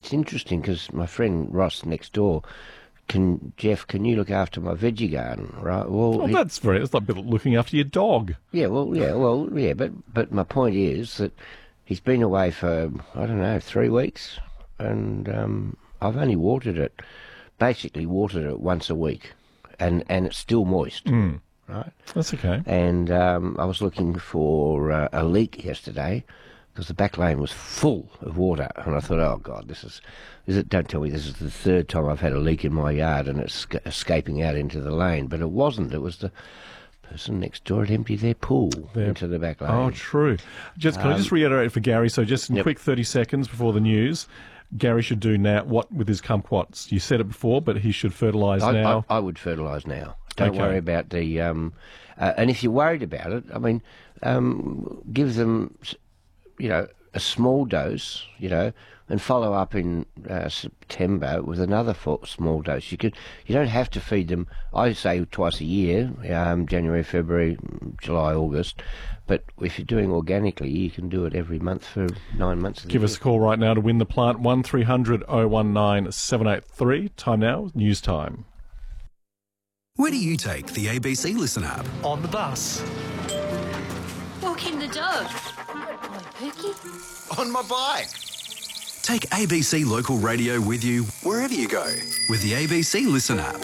it's interesting because my friend Ross next door, Jeff, can you look after my veggie garden, right? Well, it's like a bit looking after your dog. But my point is that he's been away for, 3 weeks, and I've only watered it once a week, and it's still moist. Right? That's okay. And I was looking for a leak yesterday because the back lane was full of water, and I thought, oh God, don't tell me this is the third time I've had a leak in my yard and it's escaping out into the lane. But it wasn't. It was the person next door had emptied their pool into the back lane. Oh, true. Can I just reiterate for Gary? So just in quick 30 seconds before the news, Gary should do now what with his kumquats? You said it before, but he should fertilise now. I would fertilise now. Don't worry about the... and if you're worried about it, give them, a small dose, and follow up in September with another small dose. You don't have to feed them, I say, twice a year, January, February, July, August. But if you're doing organically, you can do it every month for 9 months. Give us a call right now to win the plant, 1300 019 783. Time now, news time. Where do you take the ABC Listen app? On the bus. Walking the dog. On Pookie. On my bike. Take ABC Local Radio with you wherever you go with the ABC Listen app.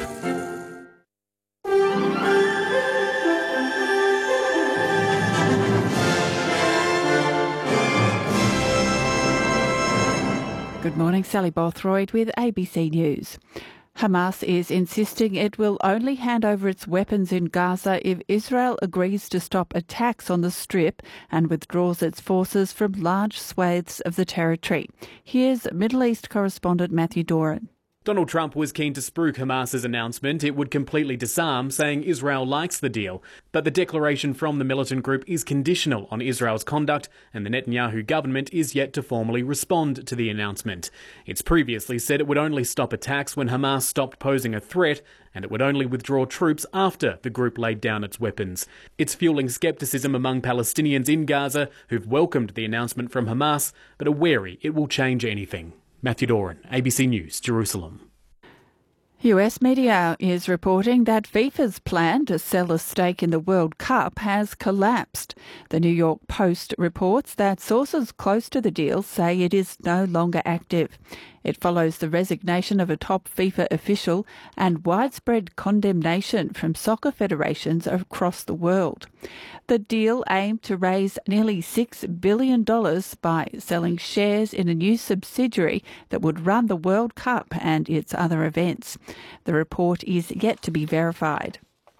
Good morning, Sally Bothroyd with ABC News. Hamas is insisting it will only hand over its weapons in Gaza if Israel agrees to stop attacks on the Strip and withdraws its forces from large swathes of the territory. Here's Middle East correspondent Matthew Doran. Donald Trump was keen to spruik Hamas's announcement it would completely disarm, saying Israel likes the deal. But the declaration from the militant group is conditional on Israel's conduct, and the Netanyahu government is yet to formally respond to the announcement. It's previously said it would only stop attacks when Hamas stopped posing a threat, and it would only withdraw troops after the group laid down its weapons. It's fueling scepticism among Palestinians in Gaza who've welcomed the announcement from Hamas, but are wary it will change anything. Matthew Doran, ABC News, Jerusalem. US media is reporting that FIFA's plan to sell a stake in the World Cup has collapsed. The New York Post reports that sources close to the deal say it is no longer active. It follows the resignation of a top FIFA official and widespread condemnation from soccer federations across the world. The deal aimed to raise nearly $6 billion by selling shares in a new subsidiary that would run the World Cup and its other events. The report is yet to be verified.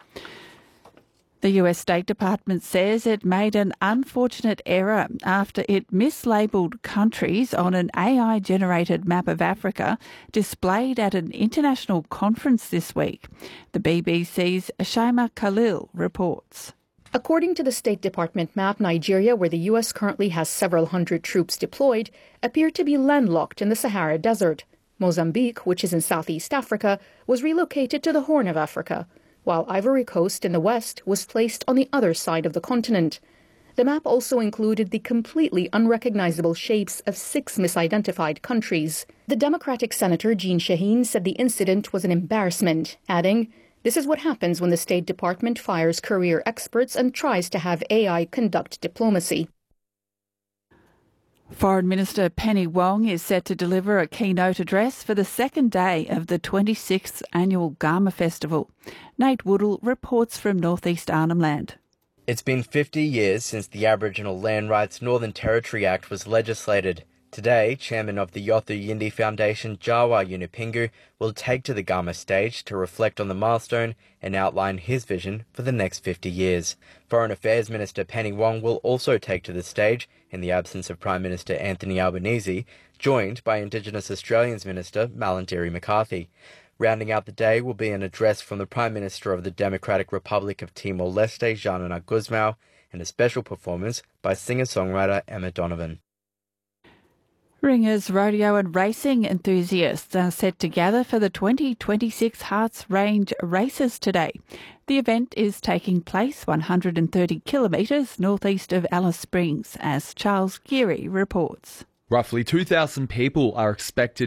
The US State Department says it made an unfortunate error after it mislabelled countries on an AI-generated map of Africa displayed at an international conference this week. The BBC's Shaima Khalil reports. According to the State Department map, Nigeria, where the U.S. currently has several hundred troops deployed, appeared to be landlocked in the Sahara Desert. Mozambique, which is in Southeast Africa, was relocated to the Horn of Africa, while Ivory Coast in the west was placed on the other side of the continent. The map also included the completely unrecognizable shapes of 6 misidentified countries. The Democratic Senator Jeanne Shaheen said the incident was an embarrassment, adding, "This is what happens when the State Department fires career experts and tries to have AI conduct diplomacy." Foreign Minister Penny Wong is set to deliver a keynote address for the second day of the 26th annual Garma Festival. Nate Woodall reports from Northeast Arnhem Land. It's been 50 years since the Aboriginal Land Rights Northern Territory Act was legislated. Today, Chairman of the Yothu Yindi Foundation, Jawa Yunupingu, will take to the Garma stage to reflect on the milestone and outline his vision for the next 50 years. Foreign Affairs Minister Penny Wong will also take to the stage, in the absence of Prime Minister Anthony Albanese, joined by Indigenous Australians Minister Malarndirri McCarthy. Rounding out the day will be an address from the Prime Minister of the Democratic Republic of Timor-Leste, Xanana Gusmao, and a special performance by singer-songwriter Emma Donovan. Ringers, rodeo and racing enthusiasts are set to gather for the 2026 Hearts Range races today. The event is taking place 130 kilometres northeast of Alice Springs, as Charles Geary reports. Roughly 2,000 people are expected